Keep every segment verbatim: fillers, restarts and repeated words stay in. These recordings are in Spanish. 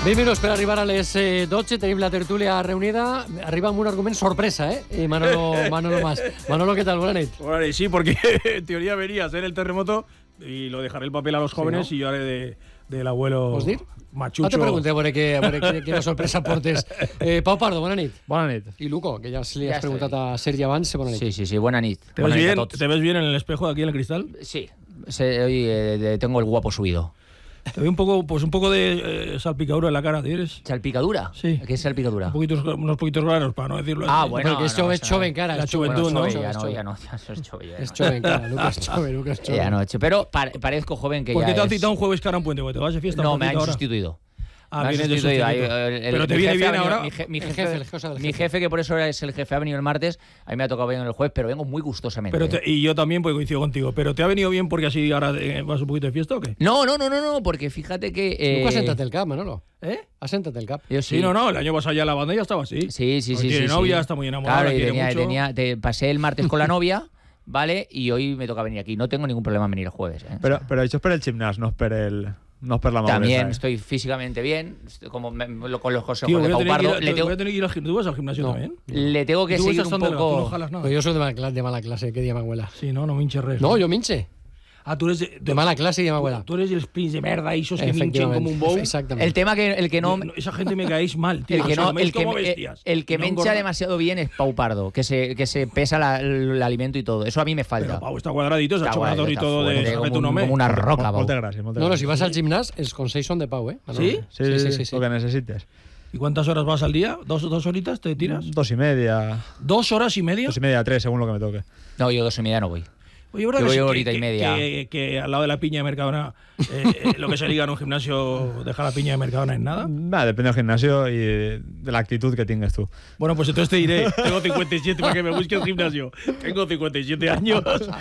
Benvinguts per arribar a les dotze, tenim la tertúlia reunida, arriba amb un argument sorpresa, ¿eh? Y Manolo, Manolo más. Manolo, ¿qué tal? Buenas noches. Bueno, sí, porque en teoría venía a ser el terremoto y lo dejaré el papel a los jóvenes, sí, ¿no? Y yo haré de, del abuelo ¿Os dir? Machucho. No te pregunté por qué, por qué, qué sorpresa portes. Eh, Pau Pardo, buena nit. Buena nit. I Luco, que ja li Ja has preguntat estoy. a Sergi abans, buena nit. Sí, sí, sí, buena nit. ¿Te Buena ves, nit a bien, tots. ¿Te ves bien en el espejo de aquí en el cristal? Sí, se- hoy eh, tengo el guapo subido. Te veo un poco, pues un poco de eh, salpicadura en la cara, ¿tienes? ¿Salpicadura? Sí. ¿Qué es salpicadura? Un poquitos, unos poquitos raros, para no decirlo Ah, así. bueno. Porque es no, chove, eso no. chove en cara. La es chove, juventud, bueno, ¿no? chove, ya es no, chove. ya no, ya no es chove. Ya Es no. chove en cara, Lucas, chove, Lucas, chove. Ya no, che- pero pa- parezco joven que ¿Por ya qué te has es- citado un jueves cara a un puente? ¿Te vas de fiesta? No, un me han poquito ahora? sustituido. Ah, Me han vienes de sustituido. Ahí, sustituto. el- el- Pero te mi viene jefe bien ha venido- ahora. Mi, je- mi El jefe, jefe, el jefe del mi jefe. jefe, que por eso es el jefe, ha venido el martes. A mí me ha tocado venir el jueves, pero vengo muy gustosamente. Pero te- y yo también, pues coincido contigo. ¿Pero te ha venido bien porque así ahora eh, vas un poquito de fiesta o qué? No, no, no, no, no, porque fíjate que. Eh, Lucas, siéntate el cap, Manolo. ¿Eh? Aséntate el cap. yo Sí, no, no, el año pasado ya la banda ya estaba así. Sí, sí, Hoy sí. tiene sí, novia, sí. está muy enamorada, Claro, la y quiere tenía, mucho. tenía- te pasé el martes con la novia, ¿vale? Y hoy me toca venir aquí. No tengo ningún problema en venir el jueves. ¿eh? Però, però això és per el gimnàs, no és per, el, no és per la También maduresa. Eh? estoy físicamente bien, estoy como me- lo- con los consejos Tío, de voy a, Pau tener que ir Pardo. a, Le tengo, voy a tener que ir al gimnasio. ¿Tú vas al gimnasio No. también? le tengo que ¿Y tú seguir estás un tan delgado? ¿Tú no poco. jalas nada? Pero yo soy de mala, cla- de mala clase, ¿qué día mi abuela? Sí, no, no me hinches res. No, yo minche. Ah, tú eres de, De mala clase y de mi abuela. Tú eres el sprint de merda y esos que minchen como un bow. Exactamente. El tema que el que no. No, esa gente me caéis mal, tío. El que, O sea, no, me el que, como el, bestias. el que No me hincha engorda. demasiado bien es Pau Pardo, que se, que se pesa la- el, el alimento y todo. Eso a mí me falta. Pero Pau está cuadradito, se ha Está hecho guay, ganador y está todo de fuerte, sabe como tu un- nombre. como una roca, Pau. Moltes gràcies, moltes No, no, gràcies. si vas al gimnàs, els consells són de Pau, ¿eh? Manolo. ¿Sí? Sí, Sí, sí, sí, sí. lo que necesites. ¿Y cuántas horas vas al día? ¿Dos, dos horitas te tiras? Dos y media, ¿Dos horas y media? dos y media, tres, según lo que me toque. No, yo dos y media no voy. Oye, ¿verdad Yo que, voy sí, una que- horita y que- media. Que, que al lado de la piña de Mercadona, eh, eh, lo que se liga en un gimnasio, dejar la piña de Mercadona en nada? Nada, depende del gimnasio y de la actitud que tengas tú. Bueno, pues entonces te diré, tengo cincuenta y siete para que me busques gimnasio. Tengo cincuenta y siete años.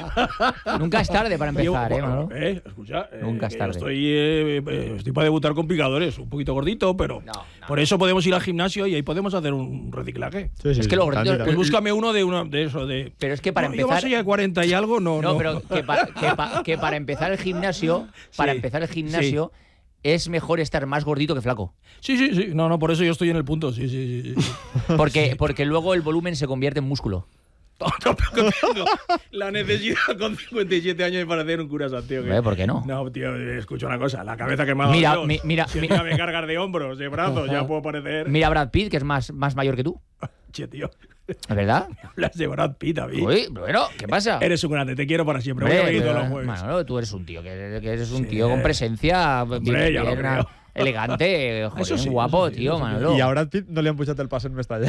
Nunca es tarde para empezar, Llevo- ¿eh, Manolo? bueno, eh, escucha, eh, Nunca es que tarde. Estoy, eh, eh, estoy para debutar con picadores, un poquito gordito, pero No, no. por eso podemos ir al gimnasio y ahí podemos hacer un reciclaje. Sí, sí, Es que lo sí, gordito- tantita. Pues búscame uno de uno de eso de. Pero es que para No, yo más empezar. allá de cuarenta y algo, no. No, no. pero que, pa- que, pa- que para empezar el gimnasio, para Sí, empezar el gimnasio, es mejor estar más gordito que flaco. Sí, sí, sí. No, no, por eso yo estoy en el punto. Sí, sí, sí. sí. Porque, porque luego el volumen se convierte en músculo. No, no, pero que tengo la necesidad con cincuenta y siete años de parecer un cura tío. Hombre, ¿por qué no? No, tío, escucha una cosa. La cabeza que me ha dado Mira, Dios, mi- mira, si mi- encima me cargas de hombros, de brazos, ya puedo parecer. Mira a Brad Pitt, que es más, más mayor que tú. Che, tío. ¿Es verdad? Hablas de Brad Pitt, David. Uy, bueno, ¿qué pasa? Eres un grande, te quiero para siempre. Hombre, Voy a venir pero, todos los jueves. Manolo, tú eres un tío, que, que eres un Sí. tío con presencia, bien, ya lo bien, creo. elegante, joder, Eso sí, guapo, eso sí, tío, eso sí. Manolo. Y a Brad Pitt no le han pujat el pas en Mestalla.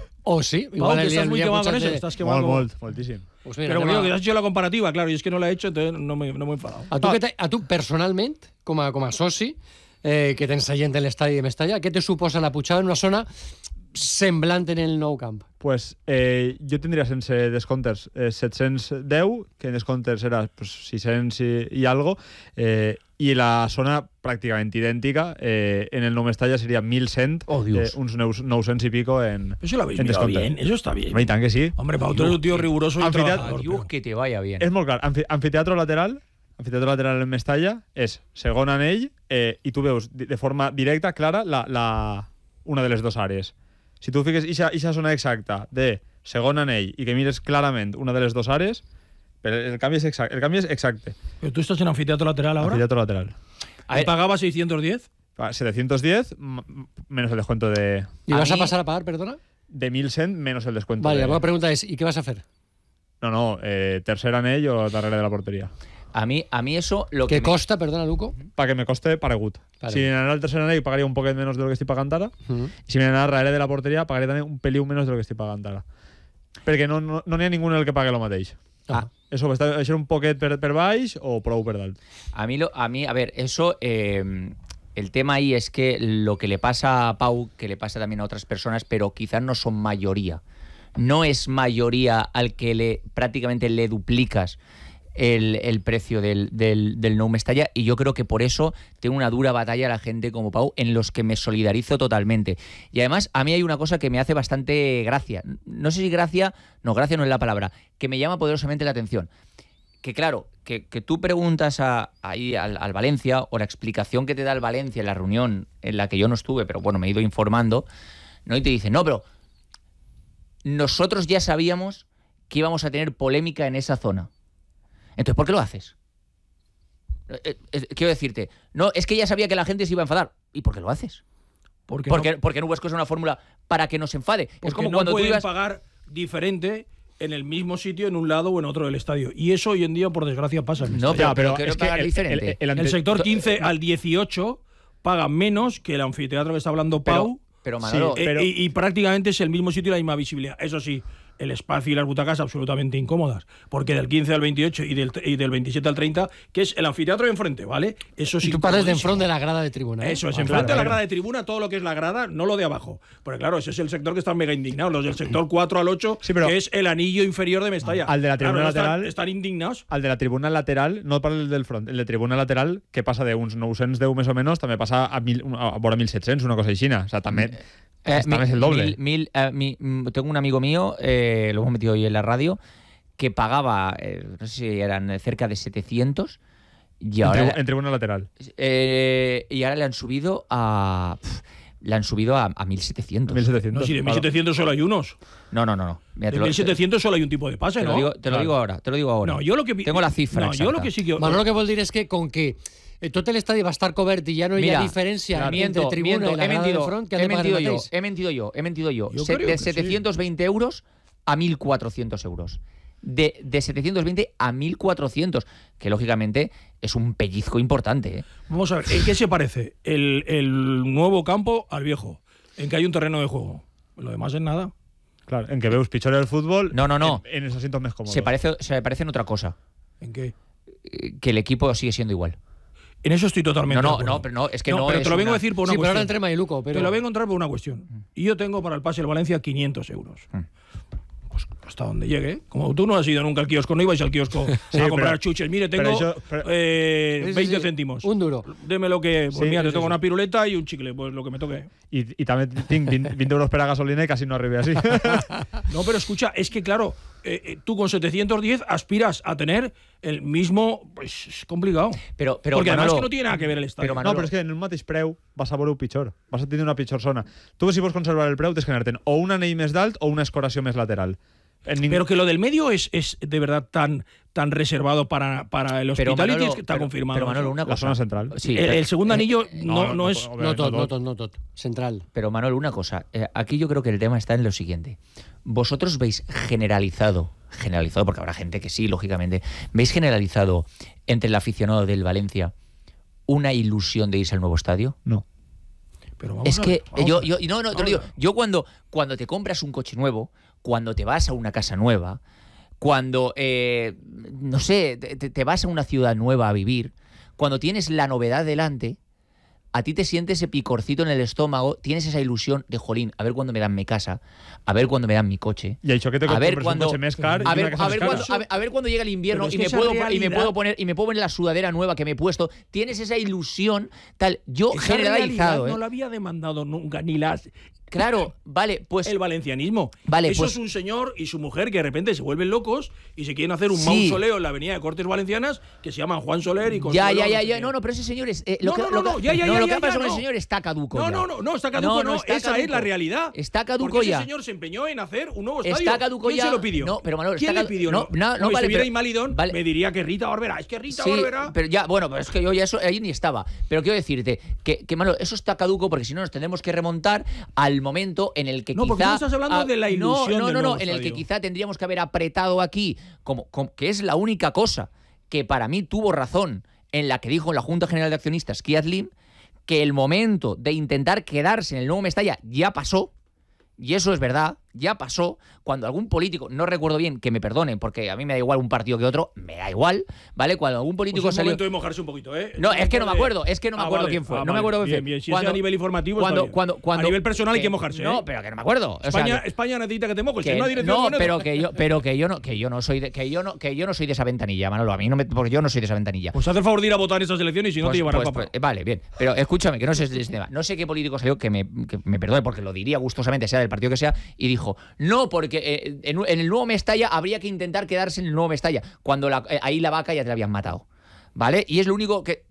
O sí, Pau, igual que el estás día muy el día quemado con puchas eso. de- Estás quemado. Molt, como- molt, moltíssim. Pues mira, Pero anem bueno, a- que has hecho la comparativa, claro, y es que no la he hecho, entonces no me, no me he enfadado. A tu, que te, a tu personalment, com a, com a soci, eh, que tens gent en l'estadi de Mestalla, què te suposa la pujada en una zona semblant en el nou camp? Pues eh, jo tindria sense descomptes eh, set-cents deu, que en descomptes era pues, sis-cents i, i algo, eh, i la zona pràcticament idèntica, eh, en el Nou Mestalla seria mil cent, Oh, Dios. eh, uns nou-cents i pico en, Eso lo habéis en mirado descompte. bien, eso está bien. Home, i tant que sí. Hombre, Pau, tú eres un tío riguroso y Anfiteatro- trabajador. Dios, pero- que te vaya bien. És molt clar. Anfi anfiteatro lateral, anfiteatro lateral en Mestalla, és segon anell eh, i tu veus de de forma directa, clara, la, la, una de les dues àrees. Si tu fiques aquesta zona exacta de segon anell i que mires clarament una de les dues àrees, però el canvi és exacte. El canvi és exacte. Pero tú estás en anfiteatro lateral ahora. Anfiteatro lateral. A ver, ¿Pagaba seiscientos diez? Va, setecientos diez m- menos el descuento de, I A vas a mi- pasar a pagar, perdona? de mil cent menos el descuento Vale, de... la meva pregunta és, i què vas a fer? No, no, eh, tercer anell o darrere de la porteria. a mí, a mí eso lo que Què me- costa, perdona, Luco? Perquè me coste paregut. Vale. Si m'anara al tercer anell pagaria un poquet menys de lo que estic pagant ara. Mm. I si m'anara darrere de la porteria pagaria també un peliu menys de lo que estic pagant ara. Perquè no n'hi no, no ha ningú en el que pague el mateix. Ah. Eso, està, això un poquet per, per baix o prou per dalt. A mí, lo, a mí, a ver, eso, eh, el tema ahí es que lo que le pasa a Pau, que le pasa también a otras personas, pero quizás no son mayoría. No es mayoría al que le prácticamente le duplicas el, el precio del, del, del Nou Mestalla, y yo creo que por eso tengo una dura batalla la gente como Pau, en los que me solidarizo totalmente. Y además, a mí hay una cosa que me hace bastante gracia. No sé si gracia, no, gracia no es la palabra, que me llama poderosamente la atención. que claro, que, que tú preguntas a, ahí al, al Valencia, o la explicación que te da el Valencia en la reunión en la que yo no estuve, pero bueno, me he ido informando, ¿no? Y te dice, no, pero nosotros ya sabíamos que íbamos a tener polémica en esa zona. Entonces, ¿por qué lo haces? Eh, eh, quiero decirte, no, es que ya sabía que la gente se iba a enfadar. ¿Y por qué lo haces? Porque Porque, no, porque no buscas una fórmula para que nos enfade. porque Es como no cuando tú pueden ibas... pagar diferente en el mismo sitio, en un lado o en otro del estadio. Y eso hoy en día, por desgracia, pasa. En No, Mestalla. pero, Ya, pero quiero es que pagar el- diferente. el- el ante- el sector quince eh, al dieciocho paga menos que el anfiteatro que está hablando Pau. Pero, Manolo, Sí, eh, pero- y, y prácticamente es el mismo sitio y la misma visibilidad. Eso sí, el espacio y las butacas absolutamente incómodas. Porque del quince al veintiocho y del, y del veintisiete al treinta, que es el anfiteatro de enfrente, ¿vale? Eso sí. Y tú pares de enfrente de la grada de tribuna. ¿eh? Eso es, Ah, enfrente claro, a la claro. grada de tribuna, todo lo que es la grada, no lo de abajo. Porque claro, ese es el sector que están mega indignados. Los del sector cuatro al ocho, Sí, pero- que es el anillo inferior de Mestalla. Al de la tribuna Claro, están- lateral- Están indignados. El de la tribuna lateral, no para el del front, el de tribuna lateral, que passa d'uns nou-cents deu més o menys, també passa a, mil, a vora mil set-cents, una cosa així. O sea, també, Eh, està més el doble. mil- mil, eh, mi- mm, tengo un amigo mío, eh, lo hemos metido hoy en la radio, que pagaba, eh, no sé si eran cerca de setecientos, y en, ahora, tribu- en tribuna lateral. eh, y ahora le han subido a... pf, le han subido a, a mil setecientos. mil setecientos. No, si de claro. mil setecientos solo hay unos. No, no, no. no. Mira, te De lo- mil setecientos solo hay un tipo de pase, te ¿no? lo digo, te lo Claro. digo ahora, te lo digo ahora. No, yo lo que vi- Tengo la cifra No, yo exacta. lo que sí que. Manolo, que vol dir és que com que eh, tot l'estadi va estar cobert i ja no hi Mira, ha diferència claro, entre miento, tribuna miento, i la he grada mentido, de front, que han he de pagar mentido el yo, mateix. he mentido yo, he mentido yo. Yo Se- creo de que sí. setecientos veinte euros a mil cuatrocientos euros. De, de setecientos veinte a mil cuatrocientos, que lógicamente es un pellizco importante. ¿eh? Vamos a ver, ¿en qué se parece el, el nuevo campo al viejo? En que hay un terreno de juego. Lo demás es nada. Claro, en que veus pitjor el fútbol, No, no, no. en, en esos asientos més còmodos. Se parece, se parece en otra cosa, ¿En qué? eh, que el equipo sigue siendo igual. En eso estoy totalmente No, no, de acuerdo. no, pero no, es que no pero es te lo vengo una- a decir por una Sí, pero ahora cuestión. entre Mailuco. Pero... Te lo vengo a entrar por una cuestión. Y yo tengo para el pase del Valencia quinientos euros. Mm. Pues hasta donde llegue. Como tú no has ido nunca al kiosco, no ibais al kiosco Sí, a comprar pero- chuches. Mire, pero tengo yo- pero- eh, Sí, sí, veinte sí. céntimos. Un duro. Deme lo que. Pues Sí, mira, te sí, toco sí. una piruleta y un chicle, pues lo que me toque. I, i també tinc vint, vint euros per a gasolina i quasi no arribi així. No, pero escucha, es que claro, eh, eh, tú con setecientos diez aspiras a tener el mismo. Pues es complicado. Pero, pero Porque además Manolo, que no tiene nada que ver el estadio. pero No, Manolo, però és que en el mateix preu vas a veure-ho pitjor. Vas a tindre una pitjor zona. Tu, si vols conservar el preu, tens que anar-te'n o un anell més d'alt o una escoració més lateral. En ning- Pero que lo del medio es, es de verdad tan, tan reservado para, para el pero Hospitality, Manolo, es que está pero- confirmado. pero Manolo, una la cosa. zona central. Sí, el, pero- el segundo eh, anillo eh, no, no, no, no, es. no, No tot, no no tot. tot, no tot. Central. Pero Manuel, una cosa. eh, aquí yo creo que el tema está en lo siguiente. Vosotros veis generalizado, generalizado, porque habrá gente que sí, lógicamente, veis generalizado entre el aficionado del Valencia una ilusión de irse al nuevo estadio. No. Pero vamos Es a que ver, vamos yo, a ver. yo, no, no, te lo Vamos digo. a ver. Yo cuando, cuando te compras un coche nuevo, cuando te vas a una casa nueva, cuando, eh, no sé, te, te vas a una ciudad nueva a vivir, cuando tienes la novedad delante, a ti te sientes ese picorcito en el estómago, tienes esa ilusión de, jolín, a ver cuándo me dan mi casa, a ver cuándo me dan mi coche. I això que te A ver compres cuando, un cotxe més car a i ver, una casa a més ver cara. cuando, a ver- a ver cuando llega el invierno Pero es y que me esa puedo y me realidad- puedo poner y me puedo poner la sudadera nueva que me he puesto. Tienes esa ilusión tal. Yo Esa generalizado, realidad ¿eh? no la había demandado nunca ni las Claro, vale, pues el valencianismo. Vale, Eso pues- es un señor y su mujer que de repente se vuelven locos y se quieren hacer un Sí. mausoleo en la avenida de Cortes Valencianas que se llaman Juan Soler y Ya, Consuelo, ya, ya, sé ya. qué. No, no, pero ese señor es. eh, No, lo que, no, lo no, que- ya, ya, no, ya, lo ya, que pasa ya, con el no. señor está caduco. No, ya. no, no, no, está caduco, no, está esa es caduco. la realidad. Está caduco Porque ya. ese señor se empeñó en hacer un nuevo estadio. Está caduco ¿Quién ya. se lo pidió? No, pero Manolo, ¿quién está le cadu- pidió? no, no, no, y vale, si viera pero- Imalidón, vale. me diría que Rita Barberá. Es que Rita Sí, Barberá. pero ya, bueno, pero es que yo ya eso ahí ni estaba. Pero quiero decirte que, que Manolo, eso está caduco porque si no nos tendremos que remontar al momento en el que No, quizá. porque tú estás hablando de la ilusión No, no, del no, no, nuevo en el que estadio. quizá tendríamos que haber apretado aquí, como, como- que es la única cosa que para mí tuvo razón en la que dijo en la Junta General de Accionistas Kiat Lim, que el momento de intentar quedarse en el nuevo Mestalla ya pasó. Y eso es verdad, ya pasó cuando algún político, no recuerdo bien, que me perdonen, porque a mí me da igual un partido que otro, me da igual, ¿vale? Cuando algún político Pues es salió... momento de mojarse un poquito, ¿eh? No, es que no me de- acuerdo, es que no me Ah, acuerdo vale, quién fue. ah, no me vale, acuerdo quién bien, fue. bien, si es a nivel informativo, está cuando, bien. cuando, cuando, A nivel personal hay que mojarse, No, ¿eh? pero que no me acuerdo. O sea, España, que- España necesita que te mojes. que- en una dirección no, con otra. pero que yo, pero que yo no, que yo no soy de, que yo no, que yo no soy de esa ventanilla, Manolo. A mí no me, porque yo no soy de esa ventanilla. Pues haz el favor de ir a votar en esas elecciones y si no Pues- te llevarán pues- papá. pues, vale, bien. Pero escúchame, que no sé de este tema. No sé qué político salió, que me, que me perdone, porque lo diría gustosamente, sea del partido que sea, y dijo dijo, no, porque eh, en, en el nuevo Mestalla habría que intentar quedarse en el nuevo Mestalla, cuando la, eh, ahí la vaca ya te la habían matado. ¿Vale? Y es lo único que